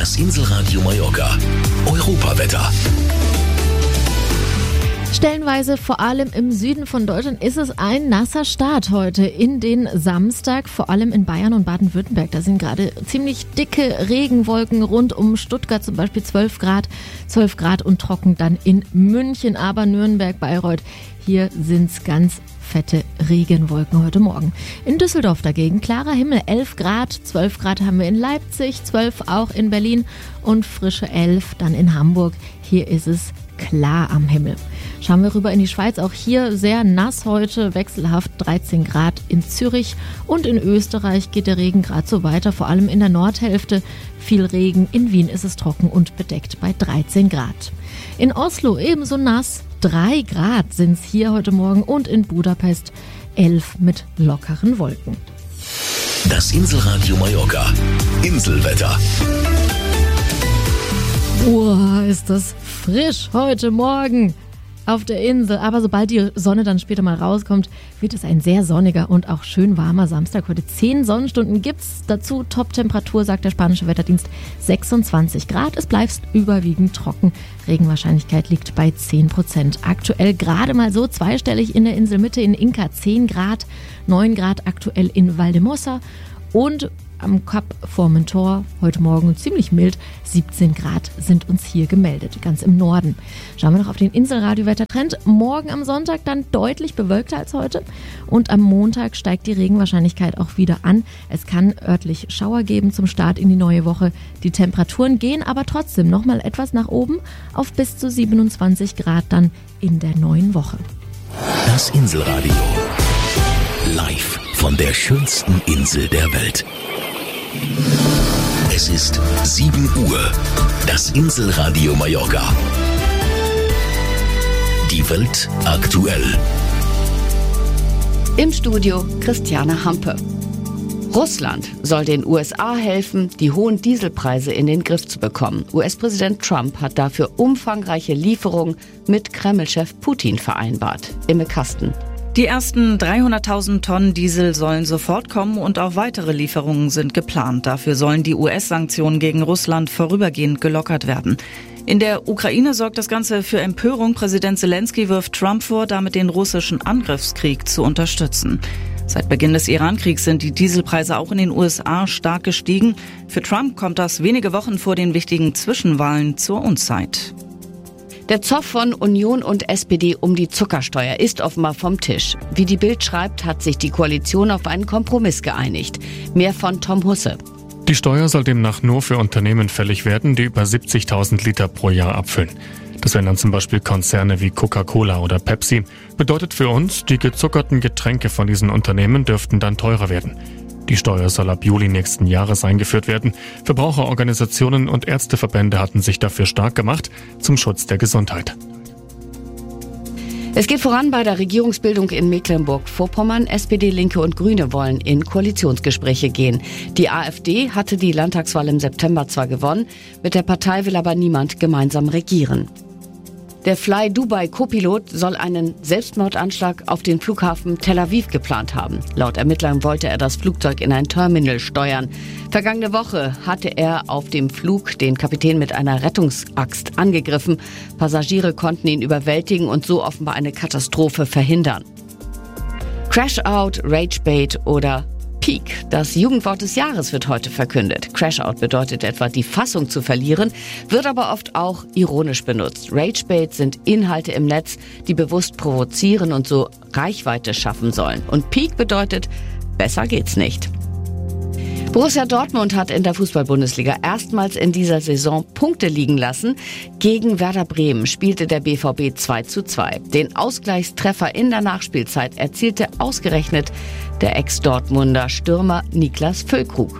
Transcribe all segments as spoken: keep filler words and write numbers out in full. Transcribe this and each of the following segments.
Das Inselradio Mallorca. Europawetter. Stellenweise, vor allem im Süden von Deutschland, ist es ein nasser Start heute in den Samstag, vor allem in Bayern und Baden-Württemberg. Da sind gerade ziemlich dicke Regenwolken rund um Stuttgart, zum Beispiel zwölf Grad, zwölf Grad und trocken dann in München, aber Nürnberg, Bayreuth, hier sind es ganz fette Regenwolken heute Morgen. In Düsseldorf dagegen klarer Himmel, elf Grad, zwölf Grad haben wir in Leipzig, zwölf auch in Berlin und frische elf dann in Hamburg. Hier ist es klar am Himmel. Schauen wir rüber in die Schweiz, auch hier sehr nass heute, wechselhaft dreizehn Grad in Zürich und in Österreich geht der Regen gerade so weiter, vor allem in der Nordhälfte viel Regen, in Wien ist es trocken und bedeckt bei dreizehn Grad. In Oslo ebenso nass, drei Grad sind es hier heute Morgen und in Budapest elf mit lockeren Wolken. Das Inselradio Mallorca. Inselwetter. Boah, ist das frisch heute Morgen auf der Insel. Aber sobald die Sonne dann später mal rauskommt, wird es ein sehr sonniger und auch schön warmer Samstag. Heute zehn Sonnenstunden gibt's dazu. Top-Temperatur, sagt der spanische Wetterdienst, sechsundzwanzig Grad. Es bleibt überwiegend trocken. Regenwahrscheinlichkeit liegt bei zehn Prozent. Aktuell gerade mal so zweistellig in der Inselmitte in Inka zehn Grad, neun Grad aktuell in Valdemossa und am Kap Formentor heute Morgen ziemlich mild, siebzehn Grad sind uns hier gemeldet, ganz im Norden. Schauen wir noch auf den Inselradio-Wettertrend. Morgen am Sonntag dann deutlich bewölkter als heute und am Montag steigt die Regenwahrscheinlichkeit auch wieder an. Es kann örtlich Schauer geben zum Start in die neue Woche. Die Temperaturen gehen aber trotzdem nochmal etwas nach oben auf bis zu siebenundzwanzig Grad dann in der neuen Woche. Das Inselradio. Live von der schönsten Insel der Welt. Es ist sieben Uhr. Das Inselradio Mallorca. Die Welt aktuell. Im Studio Christiane Hampe. Russland soll den U S A helfen, die hohen Dieselpreise in den Griff zu bekommen. U S-Präsident Trump hat dafür umfangreiche Lieferungen mit Kreml-Chef Putin vereinbart. Imme Kasten. Die ersten dreihunderttausend Tonnen Diesel sollen sofort kommen und auch weitere Lieferungen sind geplant. Dafür sollen die U S-Sanktionen gegen Russland vorübergehend gelockert werden. In der Ukraine sorgt das Ganze für Empörung. Präsident Zelensky wirft Trump vor, damit den russischen Angriffskrieg zu unterstützen. Seit Beginn des Iran-Kriegs sind die Dieselpreise auch in den U S A stark gestiegen. Für Trump kommt das wenige Wochen vor den wichtigen Zwischenwahlen zur Unzeit. Der Zoff von Union und S P D um die Zuckersteuer ist offenbar vom Tisch. Wie die Bild schreibt, hat sich die Koalition auf einen Kompromiss geeinigt. Mehr von Tom Husse. Die Steuer soll demnach nur für Unternehmen fällig werden, die über siebzigtausend Liter pro Jahr abfüllen. Das wären dann zum Beispiel Konzerne wie Coca-Cola oder Pepsi. Bedeutet für uns, die gezuckerten Getränke von diesen Unternehmen dürften dann teurer werden. Die Steuer soll ab Juli nächsten Jahres eingeführt werden. Verbraucherorganisationen und Ärzteverbände hatten sich dafür stark gemacht, zum Schutz der Gesundheit. Es geht voran bei der Regierungsbildung in Mecklenburg-Vorpommern. S P D, Linke und Grüne wollen in Koalitionsgespräche gehen. Die AfD hatte die Landtagswahl im September zwar gewonnen, mit der Partei will aber niemand gemeinsam regieren. Der Fly Dubai Co-Pilot soll einen Selbstmordanschlag auf den Flughafen Tel Aviv geplant haben. Laut Ermittlern wollte er das Flugzeug in ein Terminal steuern. Vergangene Woche hatte er auf dem Flug den Kapitän mit einer Rettungsaxt angegriffen. Passagiere konnten ihn überwältigen und so offenbar eine Katastrophe verhindern. Crash-Out, Rage-Bait oder Peak. Das Jugendwort des Jahres wird heute verkündet. Crash-Out bedeutet etwa, die Fassung zu verlieren, wird aber oft auch ironisch benutzt. Rage-Bait sind Inhalte im Netz, die bewusst provozieren und so Reichweite schaffen sollen. Und Peak bedeutet, besser geht's nicht. Borussia Dortmund hat in der Fußball-Bundesliga erstmals in dieser Saison Punkte liegen lassen. Gegen Werder Bremen spielte der B V B zwei zu zwei. Den Ausgleichstreffer in der Nachspielzeit erzielte ausgerechnet der Ex-Dortmunder Stürmer Niklas Füllkrug.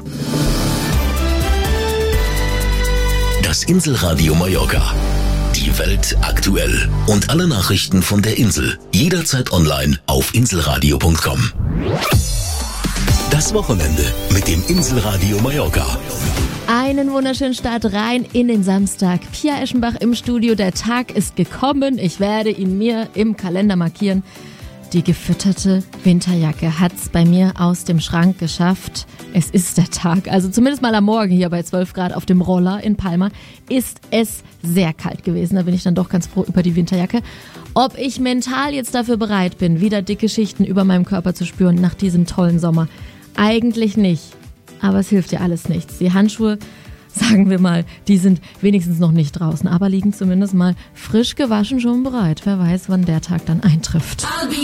Das Inselradio Mallorca. Die Welt aktuell. Und alle Nachrichten von der Insel. Jederzeit online auf inselradio punkt com. Das Wochenende mit dem Inselradio Mallorca. Einen wunderschönen Start rein in den Samstag. Pia Eschenbach im Studio. Der Tag ist gekommen. Ich werde ihn mir im Kalender markieren. Die gefütterte Winterjacke hat's bei mir aus dem Schrank geschafft. Es ist der Tag, also zumindest mal am Morgen hier bei zwölf Grad auf dem Roller in Palma ist es sehr kalt gewesen. Da bin ich dann doch ganz froh über die Winterjacke. Ob ich mental jetzt dafür bereit bin, wieder dicke Schichten über meinem Körper zu spüren nach diesem tollen Sommer? Eigentlich nicht. Aber es hilft ja alles nichts. Die Handschuhe, sagen wir mal, die sind wenigstens noch nicht draußen, aber liegen zumindest mal frisch gewaschen schon bereit. Wer weiß, wann der Tag dann eintrifft.